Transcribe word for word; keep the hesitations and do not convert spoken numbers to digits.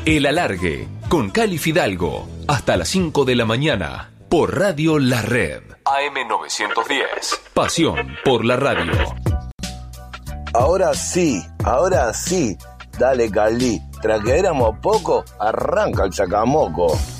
El Alargue, con Cali Fidalgo, hasta las cinco de la mañana, por Radio La Red. A M novecientos diez. Pasión por la radio. Ahora sí, ahora sí. Dale, Cali. Tras que éramos poco, arranca el sacamoco.